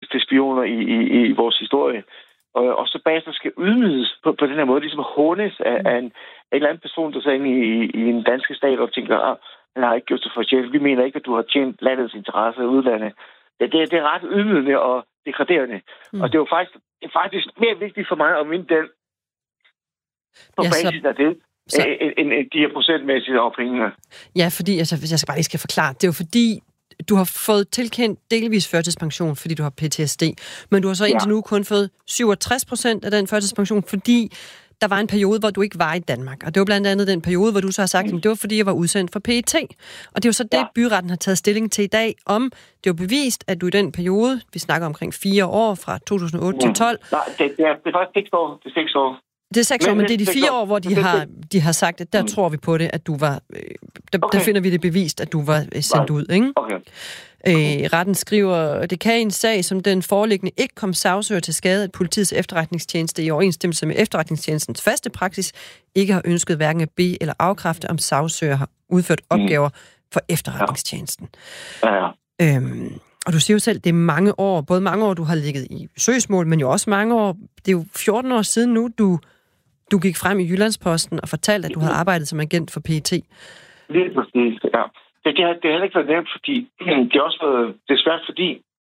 vigtigste spioner i vores historie. Og så bagefter skal ydmydes på den her måde, ligesom hånes af en eller anden person, der så ind i en danske stat og tænker, han har ikke gjort sig fortjent. Vi mener ikke, at du har tjent landets interesse i udlandet. Det er ret ydmygende og degraderende. Og det er faktisk mere vigtigt for mig at vinde den på basis af det, end de her procentmæssige ophængende. Ja, fordi jeg skal bare lige skal forklare. Det er jo fordi, du har fået tilkendt delvis førtidspension, fordi du har PTSD. Men du har så indtil nu kun fået 67% af den førtidspension, fordi der var en periode, hvor du ikke var i Danmark. Og det var blandt andet den periode, hvor du så har sagt, at det var fordi, jeg var udsendt for PET. Og det er jo så det, byretten har taget stilling til i dag, om det er bevist, at du i den periode, vi snakker omkring 4 år, fra 2008 til 12. Nej, det er faktisk 6 år. Det er 6 år. Det er 6 år, men det er de 4 år, hvor de har sagt, at der tror vi på det, at du var... Der finder vi det bevist, at du var sendt ud, ikke? Okay. Retten skriver, det kan i en sag, som den foreliggende ikke kom sagsøger til skade, at politiets efterretningstjeneste i overensstemmelse med efterretningstjenestens faste praksis ikke har ønsket hverken at bede eller afkræfte, om sagsøger har udført opgaver for efterretningstjenesten. Og du siger jo selv, det er mange år, både mange år, du har ligget i søgsmål, men jo også mange år, det er jo 14 år siden nu, du gik frem i Jyllandsposten og fortalte, at du havde arbejdet som agent for PET. Lige præcis, ja. Det har heller ikke været nemt, fordi det er også været svært, fordi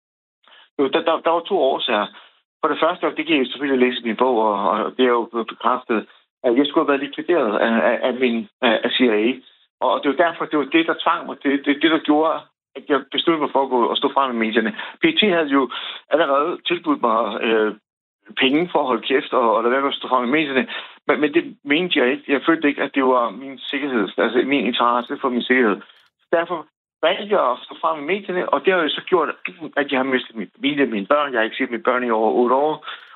der var 2 årsager. For det første, det kan jeg selvfølgelig læse i min bog, og det er jo bekræftet, at jeg skulle have været likvideret af CIA. Og det var derfor, det var det, der tvang mig. Det der gjorde, at jeg besluttede mig for at gå og stå frem i medierne. PET havde jo allerede tilbudt mig penge for at holde kæft og lade være med at stå frem i medierne. Men det mente jeg ikke. Jeg følte ikke, at det var min sikkerhed, altså min interesse for min sikkerhed. Derfor valgte jeg at stå frem i medierne, og det har jo så gjort, at jeg har mistet mine børn. Jeg har ikke set mine børn i over 8 år,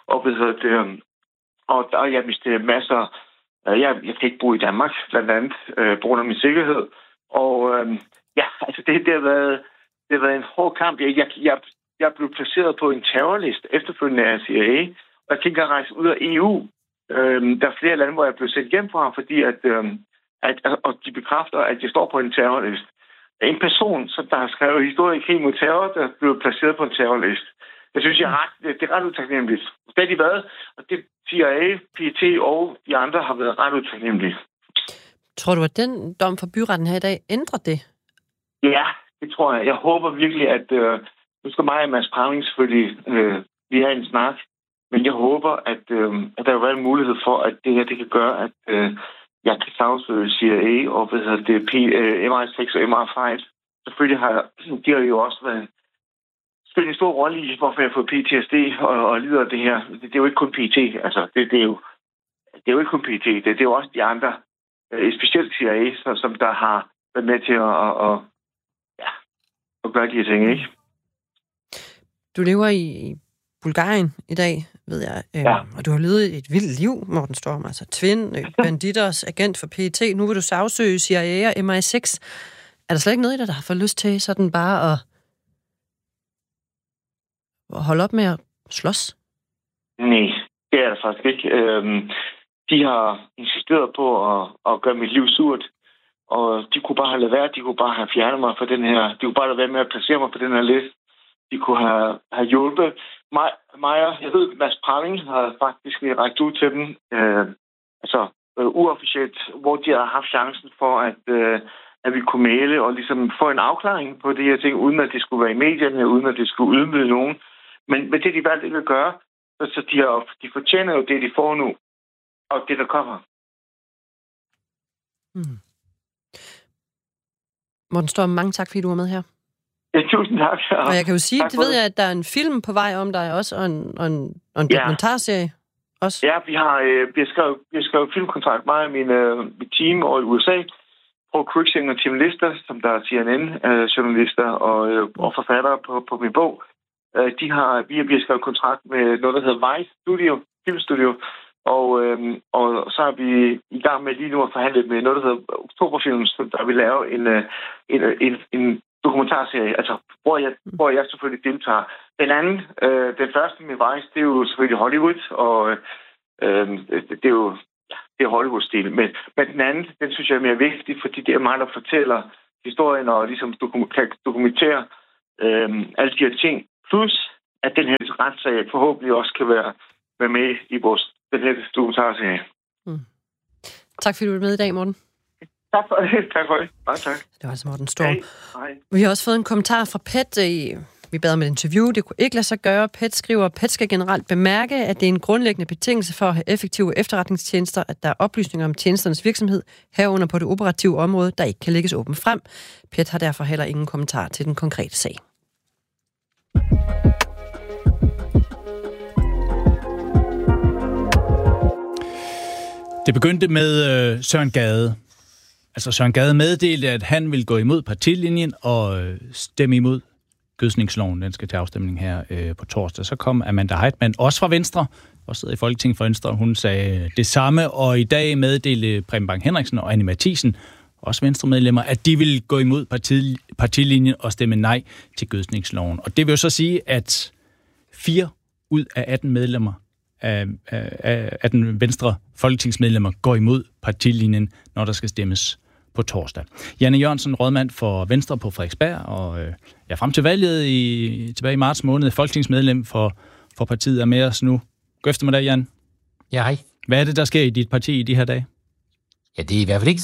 og der har jeg mistet masser. Jeg kan ikke bo i Danmark, blandt andet, på grund af min sikkerhed. Og altså det har været en hård kamp. Jeg blev placeret på en terrorliste efterfølgende af CIA, og jeg kan ikke rejse ud af EU. Der er flere lande, hvor jeg blev sendt hjem fra, fordi og de bekræfter, at jeg står på en terrorliste. En person, som der har skrevet historie i krig mod terror, der blev placeret på en terrorliste. Jeg synes, det er ret utaknemmeligt. Det har de været, og det CIA, PET og de andre har været ret utaknemmelige. Tror du, at den dom fra byretten her i dag ændrer det? Ja, det tror jeg. Jeg håber virkelig, at nu skal mig og Mads Pravling selvfølgelig vi har en snak, men jeg håber, at der vil være en mulighed for, at det her det kan gøre, at jeg kan sagsøge CIA og MI6 og MI5. Selvfølgelig de har jo også været spillet en stor rolle i, hvorfor jeg har fået PTSD og lider af det her. Det er jo ikke kun PET. Altså, det er jo ikke kun PET. Det er jo også de andre, specielt CIA, som der har været med til at gøre de her ting, ikke? Du lever i Bulgarien i dag, ved jeg. Og du har levet et vildt liv, Morten Storm. Altså twin, banditters, agent for PET. Nu vil du sagsøge CIA og MI6. Er der slet ikke noget i dig, der har fået lyst til sådan bare at holde op med at slås? Nej, det er der faktisk ikke. De har insisteret på at gøre mit liv surt. Og de kunne bare have ladet være. De kunne bare have fjernet mig fra den her. De kunne bare lade være med at placere mig på den her liste. De kunne have hjulpet mig. Jeg ved, Mads Pravling har faktisk rækket ud til dem. Uofficielt, hvor de har haft chancen for, at vi kunne male og ligesom få en afklaring på de her ting, uden at det skulle være i medierne, uden at det skulle ydmyge nogen. Men det de valgte ikke at gøre, så de fortjener jo det, de får nu, og det, der kommer. Morten Storm, mange tak, fordi du var med her. Ja, tusind tak. Og jeg kan jo sige, det ved jeg, at der er en film på vej om dig også, og en dokumentarserie også. Ja, vi har skrevet filmkontrakt, mig og mit team over i USA, Paul Cruikshank og Tim Lister, som der er CNN-journalister og forfattere på min bog. Vi har skrevet kontrakt med noget, der hedder Vice Filmstudio, og så er vi i gang med lige nu at forhandle med noget, der hedder Oktoberfilm, der vil lave en dokumentarserie, altså hvor jeg selvfølgelig deltager. Den anden, den første med Vice, det er jo selvfølgelig Hollywood, og det er jo det er Hollywood-stil. Men den anden, den synes jeg er mere vigtig, fordi det er mig, der fortæller historien og ligesom kan dokumentere alle de her ting. Plus, at den her retssag forhåbentlig også kan være med i den her dokumentarserie. Tak fordi du var med i dag, Morten. Tak for det. Tak for det. Mange tak. Det var altså Morten Storm. Hej. Vi har også fået en kommentar fra PET. Vi bad om et interview. Det kunne ikke lade sig gøre. PET skriver, at PET skal generelt bemærke, at det er en grundlæggende betingelse for at have effektive efterretningstjenester, at der er oplysninger om tjenesternes virksomhed, herunder på det operative område, der ikke kan lægges åbent frem. PET har derfor heller ingen kommentar til den konkrete sag. Det begyndte med Søren Gade. Altså Søren Gade meddelte, at han vil gå imod partilinjen og stemme imod gødsningsloven. Den skal til afstemning her på torsdag. Så kom Amanda Heitmann, også fra Venstre, og sidder i Folketinget for Venstre. Hun sagde det samme, og i dag meddelte Preben Bang Henriksen og Annie Matthiesen, også Venstremedlemmer, at de vil gå imod partilinjen og stemme nej til gødsningsloven. Og det vil jo så sige, at 4 ud af 18 medlemmer af den venstre folketingsmedlemmer går imod partilinjen, når der skal stemmes på torsdag. Janne Jørgensen, rådmand for Venstre på Frederiksberg, og frem til valget tilbage i marts måned, folketingsmedlem for partiet, er med os nu. God eftermiddag, Jan. Ja, hej. Hvad er det, der sker i dit parti i de her dage? Ja, det er i hvert fald ikke